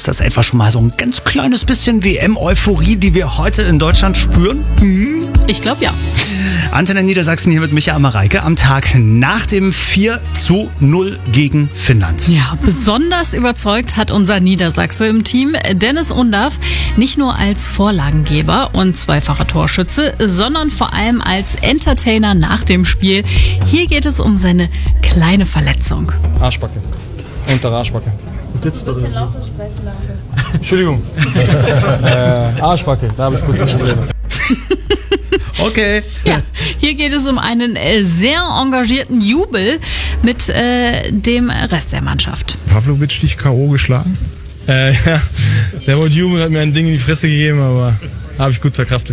das etwa schon mal so ein ganz kleines bisschen WM-Euphorie, die wir heute in Deutschland spüren? Ich glaube ja. Antenne Niedersachsen hier mit Micha Amareike am Tag nach dem 4:0 gegen Finnland. Ja, besonders überzeugt hat unser Niedersachse im Team Dennis Undaff nicht nur als Vorlagengeber und zweifacher Torschütze, sondern vor allem als Entertainer nach dem Spiel. Hier geht es um seine kleine Verletzung. Arschbacke. Untere Arschbacke. Sitzt da drin. Entschuldigung. Arschbacke, da habe ich kurz Probleme. Okay. Ja, hier geht es um einen sehr engagierten Jubel mit dem Rest der Mannschaft. Pavlovic dich K.O. geschlagen? Ja, der wollte jubeln, hat mir ein Ding in die Fresse gegeben, aber habe ich gut verkraftet.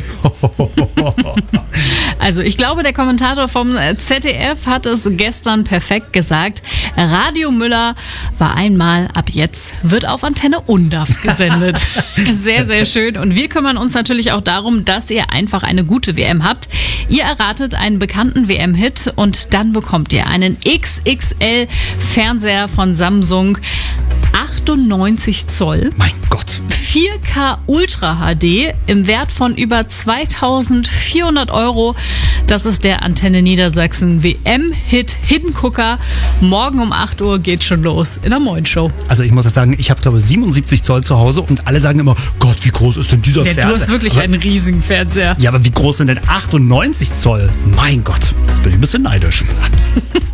Also ich glaube, der Kommentator vom ZDF hat es gestern perfekt gesagt. Radio Müller war einmal, ab jetzt wird auf Antenne Undaff gesendet. Sehr, sehr schön. Und wir kümmern uns natürlich auch darum, dass ihr einfach eine gute WM habt. Ihr erratet einen bekannten WM-Hit und dann bekommt ihr einen XXL-Fernseher von Samsung. 98 Zoll. Mein Gott. 4K Ultra HD im Wert von über 2.400 €. Das ist der Antenne Niedersachsen WM-Hit Hingucker. Morgen um 8 Uhr geht schon los in der Moin-Show. Also ich muss jetzt sagen, ich habe glaube 77 Zoll zu Hause und alle sagen immer, Gott, wie groß ist denn dieser Fernseher? Du hast wirklich einen riesigen Fernseher. Ja, aber wie groß sind denn 98 Zoll? Mein Gott, jetzt bin ich ein bisschen neidisch.